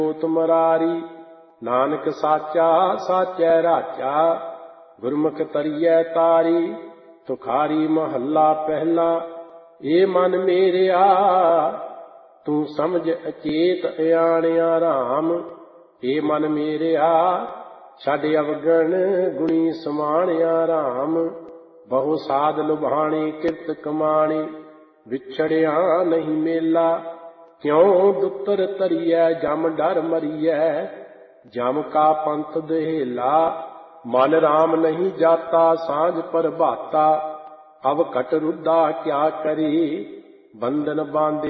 ਹੋਤ ਮਰਾਰੀ। ਨਾਨਕ ਸਾਚਾ ਸਾਚੈ ਰਾਚਾ, ਗੁਰਮੁਖ ਤਰੀਐ ਤਾਰੀ। ਤੁਖਾਰੀ ਮਹੱਲਾ ਪਹਿਲਾ। ਏ ਮਨ ਮੇਰਿਆ ਤੂੰ ਸਮਝ ਅਚੇਤ ਅਆਣਿਆ ਰਾਮ। ਏ ਮਨ ਮੇਰਿਆ ਛੱਡ ਅਵਗਣ ਗੁਣੀ ਸਮਾਣਿਆ ਰਾਮ। ਬਹੁ ਸਾਧ ਲੁਭਾਣੀ ਕਿਰਤ ਕਮਾਣੀ, ਵਿਛੜਿਆ ਨਹੀਂ ਮੇਲਾ। ਕਿਉ ਦੁੱਤਰ ਧਰੀਐ ਜਮ ਡਰ ਮਰੀਐ, ਜਮ ਕਾ ਪੰਥ ਦੁਹੇਲਾ। ਮਨ ਰਾਮ ਨਹੀਂ ਜਾਤਾ ਸਾਂਝ ਪ੍ਰਭਾਤਾ, ਅਵ ਘਟ ਰੁੱਧਾ ਕਿਆ ਕਰੀ। ਬੰਧਨ ਬਾਂਧੇ